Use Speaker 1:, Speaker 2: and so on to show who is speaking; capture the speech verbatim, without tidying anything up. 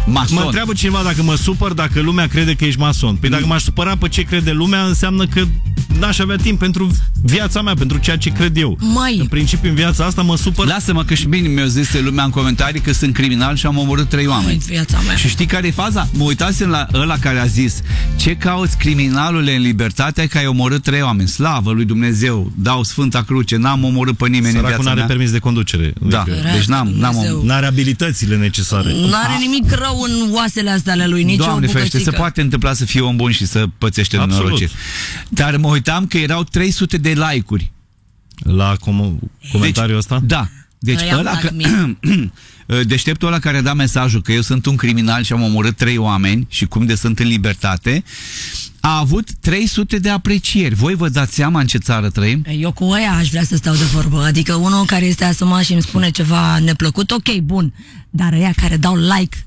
Speaker 1: mason.
Speaker 2: Mă întreabă cineva dacă mă supăr dacă lumea crede că ești mason. Păi dacă m-aș supăra pe ce crede lumea, înseamnă că n-aș avea timp pentru viața mea, pentru ceea ce cred eu.
Speaker 3: Mai.
Speaker 2: În principiu, în viața asta mă supăr.
Speaker 1: Lasă-mă că și bine mi-a zis lumea în comentarii că sunt criminal și am omorât trei oameni.
Speaker 3: Viața mea.
Speaker 1: Și știi care e faza? Mă uitasem la ăla care a zis: ce cauți, criminalule, în libertate, că ai omorât trei oameni? Slavă lui Dumnezeu, dau Sfânta Cruce, n-am omorât pe nimeni.
Speaker 2: Săracul
Speaker 1: în viața
Speaker 2: n-are
Speaker 1: mea.
Speaker 2: permis de conducere.
Speaker 1: Da,
Speaker 2: Adică
Speaker 1: deci n-am, n-am
Speaker 3: Dumnezeu.
Speaker 2: n-are abilitățile necesare.
Speaker 3: N-are nimic rău în oasele astea ale lui, nici
Speaker 1: Doamne
Speaker 3: o
Speaker 1: ferește, se
Speaker 3: bucățică.
Speaker 1: poate întâmpla să fie om bun și să pățește nenorociri. Dar mă uitam că erau trei sute de like-uri
Speaker 2: La com comentariul
Speaker 1: deci,
Speaker 2: ăsta?
Speaker 1: Da. Deci
Speaker 3: Ăia
Speaker 1: ăla
Speaker 3: plac
Speaker 1: că, deșteptul ăla care a dat mesajul că eu sunt un criminal și am omorât trei oameni și cum de sunt în libertate, a avut trei sute de aprecieri. Voi vă dați seama în ce țară trăim?
Speaker 3: Eu cu ăia aș vrea să stau de vorbă. Adică unul care este asumat și îmi spune ceva neplăcut, ok, bun. Dar ăia care dau like